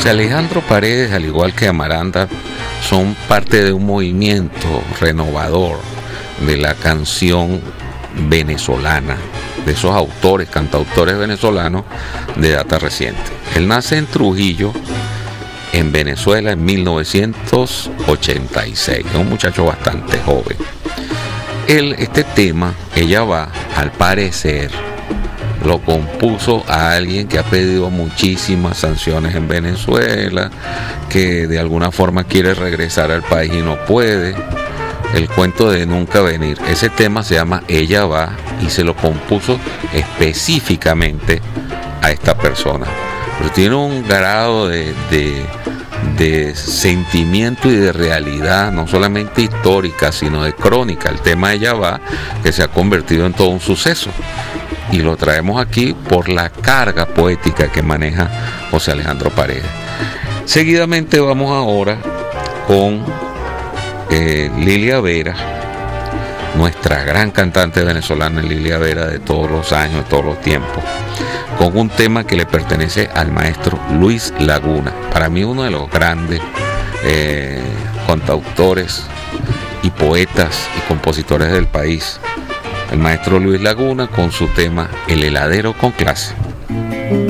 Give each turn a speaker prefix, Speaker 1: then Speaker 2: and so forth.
Speaker 1: José Alejandro Paredes, al igual que Amaranta, son parte de un movimiento renovador de la canción venezolana, de esos autores, cantautores venezolanos de data reciente. Él nace en Trujillo, en Venezuela, en 1986. Es un muchacho bastante joven. Este tema, Ella Va, al parecer, lo compuso a alguien que ha pedido muchísimas sanciones en Venezuela, que de alguna forma quiere regresar al país y no puede. El cuento de nunca venir. Ese tema se llama Ella Va y se lo compuso específicamente a esta persona. Pero tiene un grado de sentimiento y de realidad, no solamente histórica, sino de crónica. El tema Ella Va, que se ha convertido en todo un suceso. Y lo traemos aquí por la carga poética que maneja José Alejandro Paredes. Seguidamente vamos ahora con Lilia Vera, nuestra gran cantante venezolana, Lilia Vera, de todos los años, de todos los tiempos, con un tema que le pertenece al maestro Luis Laguna, para mí uno de los grandes cantautores y poetas y compositores del país, el maestro Luis Laguna, con su tema El heladero con clase.